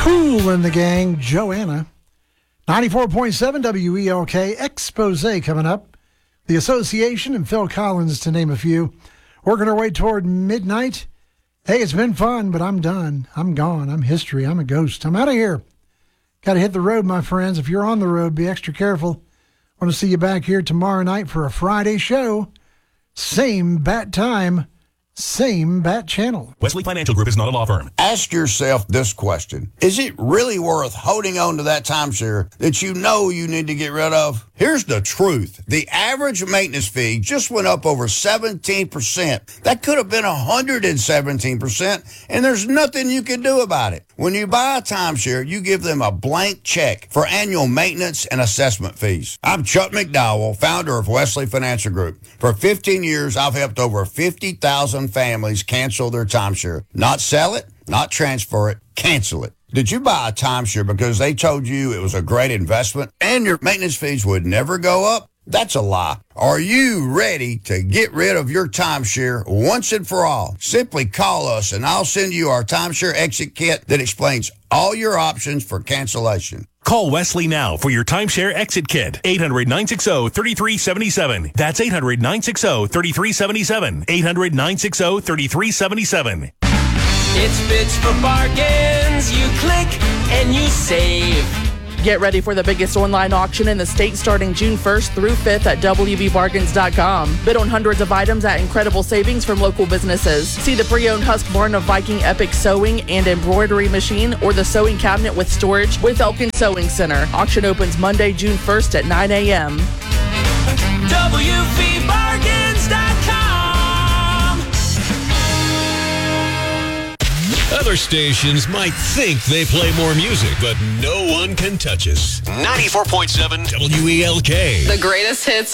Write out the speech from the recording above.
Kool and the Gang, Joanna. 94.7 WELK, Expose coming up. The Association and Phil Collins, to name a few. Working our way toward midnight. Hey, it's been fun, but I'm done. I'm gone. I'm history. I'm a ghost. I'm out of here. Got to hit the road, my friends. If you're on the road, be extra careful. Want to see you back here tomorrow night for a Friday show. Same bat time, same bat channel. Wesley Financial Group is not a law firm. Ask yourself this question. Is it really worth holding on to that timeshare that you know you need to get rid of? Here's the truth. The average maintenance fee just went up over 17%. That could have been 117%, and there's nothing you can do about it. When you buy a timeshare, you give them a blank check for annual maintenance and assessment fees. I'm Chuck McDowell, founder of Wesley Financial Group. For 15 years, I've helped over 50,000 families cancel their timeshare. Not sell it, not transfer it, cancel it. Did you buy a timeshare because they told you it was a great investment and your maintenance fees would never go up? That's a lie. Are you ready to get rid of your timeshare once and for all? Simply call us and I'll send you our timeshare exit kit that explains all your options for cancellation. Call Wesley now for your timeshare exit kit. 800-960-3377. That's 800-960-3377. 800-960-3377. It's Bits for Bargains. You click and you save. Get ready for the biggest online auction in the state starting June 1st through 5th at WVBargains.com. Bid on hundreds of items at incredible savings from local businesses. See the pre-owned Husqvarna Viking Epic Sewing and Embroidery Machine or the sewing cabinet with storage with Elkin Sewing Center. Auction opens Monday, June 1st at 9 a.m. WVBargains.com. Other stations might think they play more music, but no one can touch us. 94.7 WELK. The greatest hits